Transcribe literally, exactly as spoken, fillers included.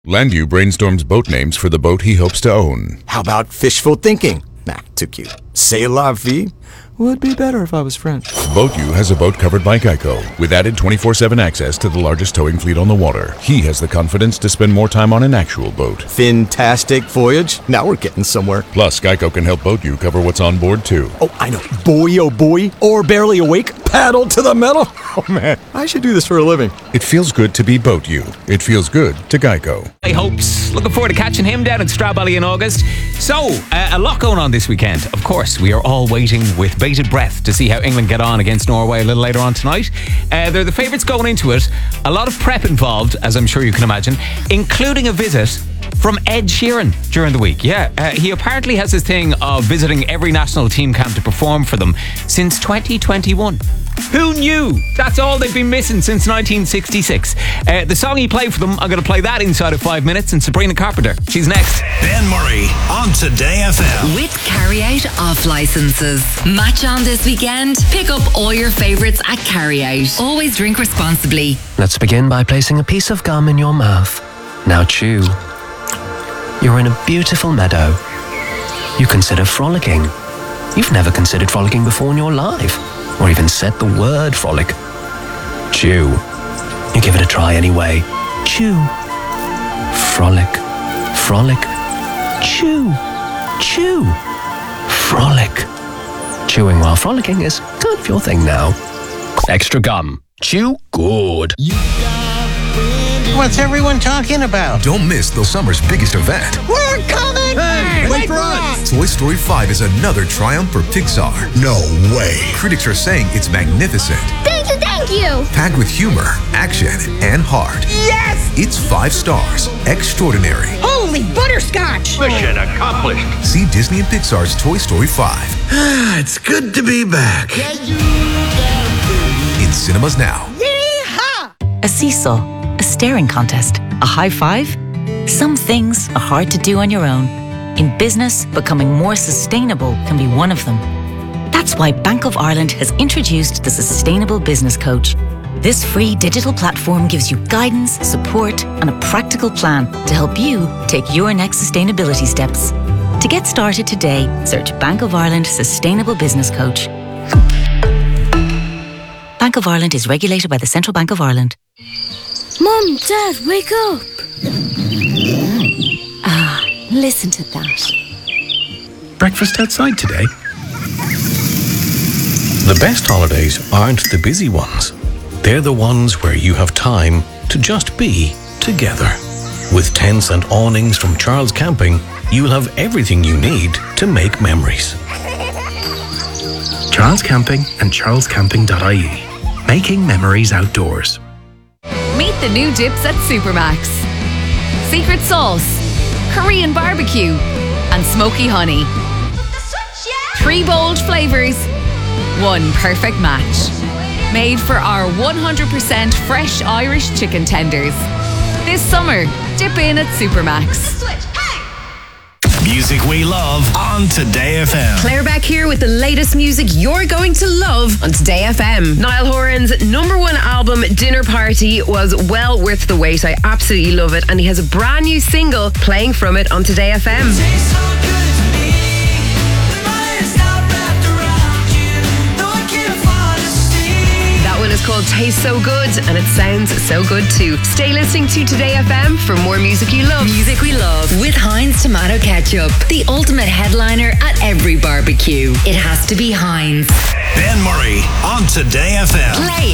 Landu brainstorms boat names for the boat he hopes to own. How about fishful thinking? Nah, too cute. C'est la vie? Would be better if I was French. BoatU has a boat covered by Geico, with added twenty-four seven access to the largest towing fleet on the water. He has the confidence to spend more time on an actual boat. Fantastic voyage. Now we're getting somewhere. Plus, Geico can help BoatU cover what's on board, too. Oh, I know. Boy, oh boy. Or barely awake. Paddle to the metal. Oh, man. I should do this for a living. It feels good to be BoatU. It feels good to Geico. Hey, hopes. Looking forward to catching him down at Strawbally in August. So, uh, a lot going on this weekend. Of course, we are all waiting with bated breath to see how England get on against Norway a little later on tonight. Uh, they're the favourites going into it. A lot of prep involved, as I'm sure you can imagine, including a visit from Ed Sheeran during the week. Yeah, uh, he apparently has this thing of visiting every national team camp to perform for them since twenty twenty-one. Who knew? That's all they've been missing since nineteen sixty-six. Uh, the song he played for them, I'm going to play that inside of five minutes, and Sabrina Carpenter, she's next. Ben Murray on Today F M. With Carryout off licenses. Match on this weekend? Pick up all your favourites at Carryout. Always drink responsibly. Let's begin by placing a piece of gum in your mouth. Now chew. You're in a beautiful meadow. You consider frolicking. You've never considered frolicking before in your life, or even said the word frolic. Chew. You give it a try anyway. Chew. Frolic. Frolic. Chew. Chew. Frolic. Chewing while frolicking is kind of your thing now. Extra gum. Chew good. What's everyone talking about? Don't miss the summer's biggest event. We're coming! Hey, wait for us! Toy Story five is another triumph for Pixar. No way. Critics are saying it's magnificent. Thank you, thank you! Packed with humor, action, and heart. Yes! It's five stars. Extraordinary. Holy butterscotch! Mission accomplished. See Disney and Pixar's Toy Story five. It's good to be back. In cinemas now. Yeehaw! A seesaw. A staring contest, a high five? Some things are hard to do on your own. In business, becoming more sustainable can be one of them. That's why Bank of Ireland has introduced the Sustainable Business Coach. This free digital platform gives you guidance, support, and a practical plan to help you take your next sustainability steps. To get started today, search Bank of Ireland Sustainable Business Coach. Bank of Ireland is regulated by the Central Bank of Ireland. Mum, Dad, wake up! Ah, listen to that. Breakfast outside today? The best holidays aren't the busy ones. They're the ones where you have time to just be together. With tents and awnings from Charles Camping, you'll have everything you need to make memories. Charles Camping and charles camping dot I E. Making memories outdoors. Meet the new dips at Supermax. Secret sauce, Korean barbecue, and smoky honey. Three bold flavours, one perfect match. Made for our one hundred percent fresh Irish chicken tenders. This summer, dip in at Supermax. Music we love on Today F M. Claire back here with the latest music you're going to love on Today F M. Niall Horan's number one album, Dinner Party, was well worth the wait. I absolutely love it. And he has a brand new single playing from it on Today F M. It's called Taste So Good, and it sounds so good too. Stay listening to Today F M for more music you love. Music we love with Heinz Tomato Ketchup, the ultimate headliner at every barbecue. It has to be Heinz. Ben Murray on Today F M. Play